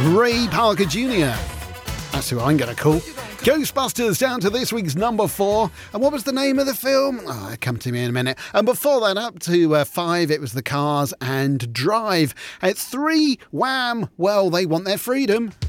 Ray Parker Jr. That's who I'm going to call. Ghostbusters down to this week's number 4. And what was the name of the film? Oh, it'll come to me in a minute. And before that, up to 5, it was The Cars and Drive. At 3, Wham! Well, they want their freedom.